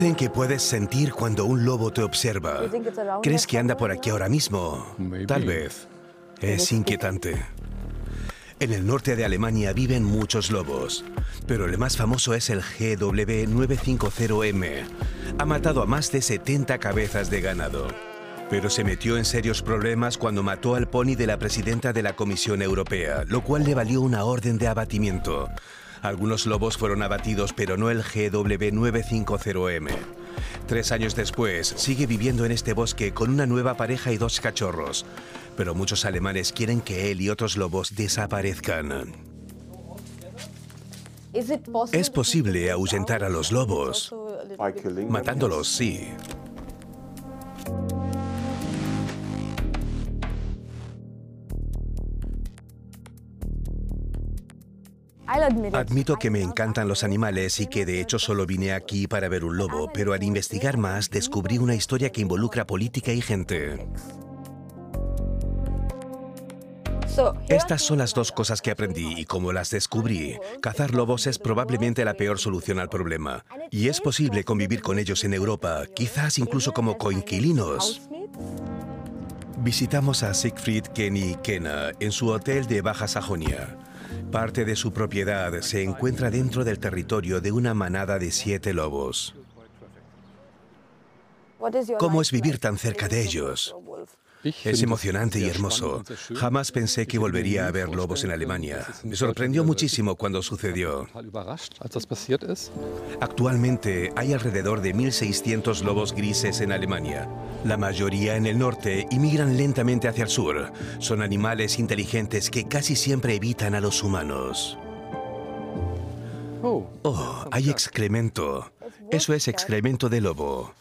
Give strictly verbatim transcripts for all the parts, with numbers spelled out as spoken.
Dicen que puedes sentir cuando un lobo te observa. ¿Crees que anda por aquí ahora mismo? Tal vez. Es inquietante. En el norte de Alemania viven muchos lobos, pero el más famoso es el G W nueve cinco cero M. Ha matado a más de setenta cabezas de ganado, pero se metió en serios problemas cuando mató al pony de la presidenta de la Comisión Europea, lo cual le valió una orden de abatimiento. Algunos lobos fueron abatidos, pero no el G W nueve cinco cero M. Tres años después, sigue viviendo en este bosque con una nueva pareja y dos cachorros. Pero muchos alemanes quieren que él y otros lobos desaparezcan. ¿Es posible ahuyentar a los lobos? Matándolos, sí. Admito que me encantan los animales y que de hecho solo vine aquí para ver un lobo, pero al investigar más descubrí una historia que involucra política y gente. Estas son las dos cosas que aprendí y como las descubrí, cazar lobos es probablemente la peor solución al problema. Y es posible convivir con ellos en Europa, quizás incluso como coinquilinos. Visitamos a Siegfried Kenny Kenna en su hotel de Baja Sajonia. Parte de su propiedad se encuentra dentro del territorio de una manada de siete lobos. ¿Cómo es vivir tan cerca de ellos? Es emocionante y hermoso. Jamás pensé que volvería a ver lobos en Alemania. Me sorprendió muchísimo cuando sucedió. Actualmente hay alrededor de mil seiscientos lobos grises en Alemania. La mayoría en el norte y migran lentamente hacia el sur. Son animales inteligentes que casi siempre evitan a los humanos. Oh, hay excremento. Eso es excremento de lobo.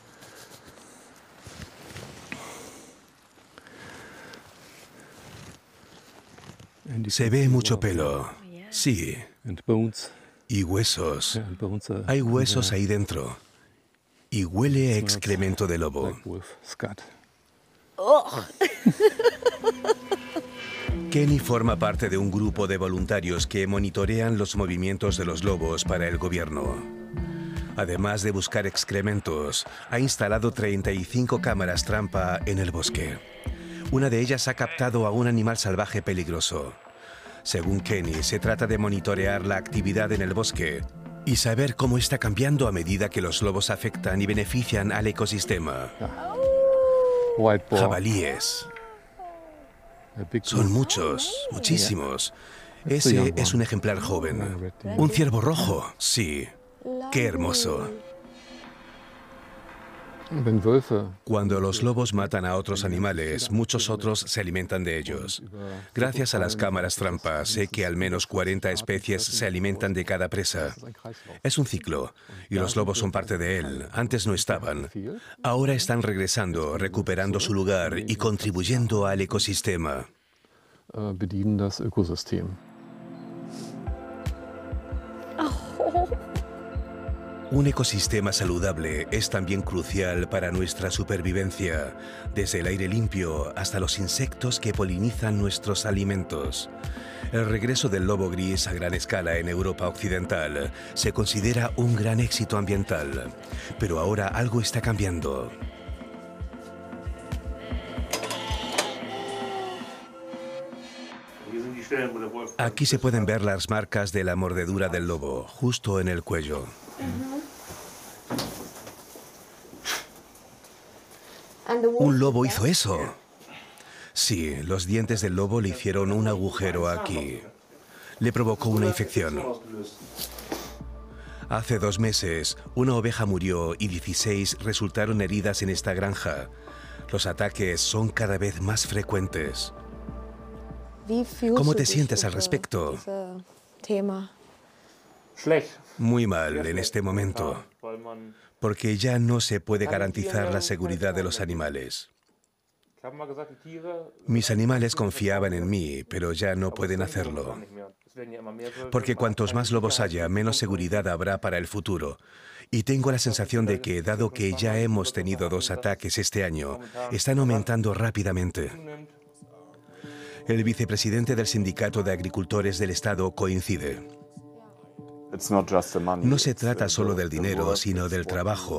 Se ve mucho pelo. Sí. Y huesos. Hay huesos ahí dentro. Y huele a excremento de lobo. Kenny forma parte de un grupo de voluntarios que monitorean los movimientos de los lobos para el gobierno. Además de buscar excrementos, ha instalado treinta y cinco cámaras trampa en el bosque. Una de ellas ha captado a un animal salvaje peligroso. Según Kenny, se trata de monitorear la actividad en el bosque y saber cómo está cambiando a medida que los lobos afectan y benefician al ecosistema. Jabalíes. Son muchos, muchísimos. Ese es un ejemplar joven. ¿Un ciervo rojo? Sí. ¡Qué hermoso! Cuando los lobos matan a otros animales, muchos otros se alimentan de ellos. Gracias a las cámaras trampa, sé que al menos cuarenta especies se alimentan de cada presa. Es un ciclo, y los lobos son parte de él. Antes no estaban. Ahora están regresando, recuperando su lugar y contribuyendo al ecosistema. Un ecosistema saludable es también crucial para nuestra supervivencia, desde el aire limpio hasta los insectos que polinizan nuestros alimentos. El regreso del lobo gris a gran escala en Europa Occidental se considera un gran éxito ambiental, pero ahora algo está cambiando. Aquí se pueden ver las marcas de la mordedura del lobo, justo en el cuello. ¿Un lobo hizo eso? Sí, los dientes del lobo le hicieron un agujero aquí. Le provocó una infección. Hace dos meses, una oveja murió y dieciséis resultaron heridas en esta granja. Los ataques son cada vez más frecuentes. ¿Cómo te sientes al respecto? Muy mal en este momento, porque ya no se puede garantizar la seguridad de los animales. Mis animales confiaban en mí, pero ya no pueden hacerlo. Porque cuantos más lobos haya, menos seguridad habrá para el futuro. Y tengo la sensación de que, dado que ya hemos tenido dos ataques este año, están aumentando rápidamente. El vicepresidente del Sindicato de Agricultores del Estado coincide. No se trata solo del dinero, sino del trabajo.